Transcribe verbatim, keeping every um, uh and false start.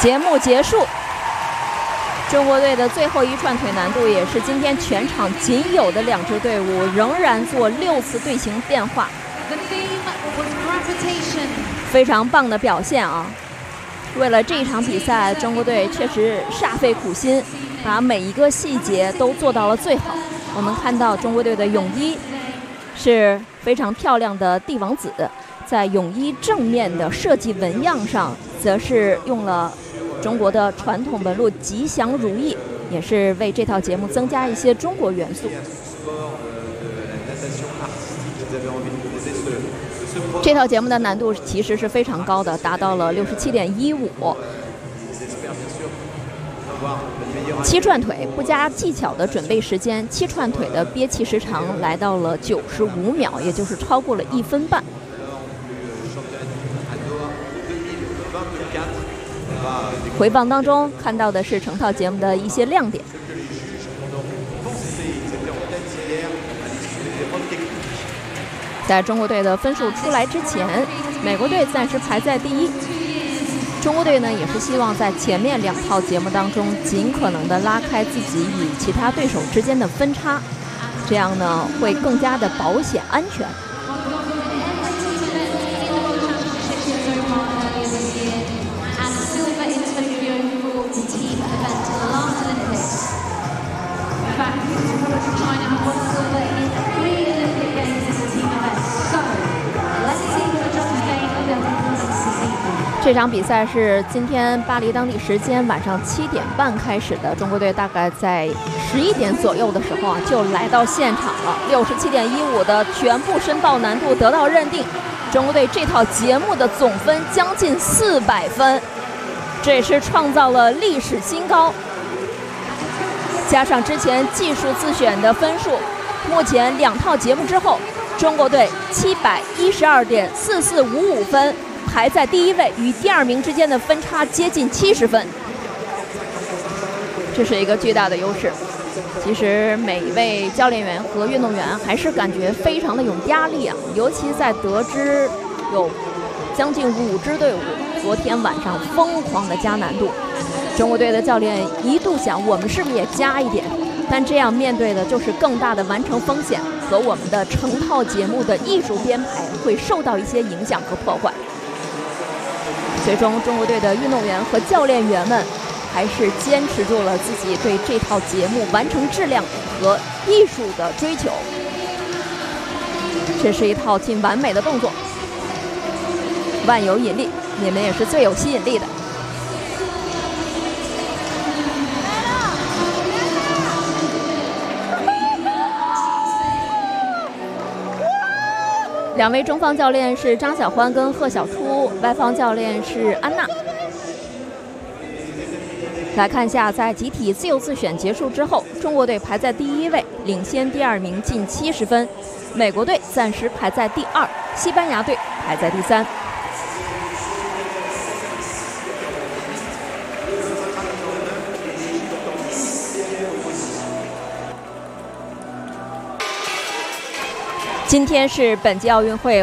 节目结束，中国队的最后一串腿难度也是今天全场仅有的两支队伍仍然做六次队形变化，非常棒的表现啊！为了这场比赛，中国队确实煞费苦心，把每一个细节都做到了最好。我们看到中国队的泳衣是非常漂亮的帝王紫，在泳衣正面的设计纹样上，则是用了中国的传统纹路吉祥如意，也是为这套节目增加一些中国元素。这套节目的难度其实是非常高的，达到了六十七点一五。七串腿不加技巧的准备时间，七串腿的憋气时长来到了九十五秒，也就是超过了一分半。回放当中看到的是整套节目的一些亮点。在中国队的分数出来之前，美国队暂时排在第一。中国队呢，也是希望在前面两套节目当中，尽可能的拉开自己与其他对手之间的分差，这样呢会更加的保险安全。这场比赛是今天巴黎当地时间晚上七点半开始的，中国队大概在十一点左右的时候啊就来到现场了。六十七点一五的全部申报难度得到认定，中国队这套节目的总分将近四百分，这也是创造了历史新高。加上之前技术自选的分数，目前两套节目之后，中国队七百一十二点四四五五分。排在第一位，与第二名之间的分差接近七十分，这是一个巨大的优势。其实每一位教练员和运动员还是感觉非常的有压力啊，尤其在得知有将近五支队伍昨天晚上疯狂的加难度，中国队的教练一度想我们是不是也加一点，但这样面对的就是更大的完成风险和我们的成套节目的艺术编排会受到一些影响和破坏。最终，中国队的运动员和教练员们还是坚持住了自己对这套节目完成质量和艺术的追求。这是一套近完美的动作，万有引力，你们也是最有吸引力的。两位中方教练是张晓欢跟贺晓初，外方教练是安娜。来看一下，在集体自由自选结束之后，中国队排在第一位，领先第二名近七十分；美国队暂时排在第二，西班牙队排在第三。今天是本届奥运会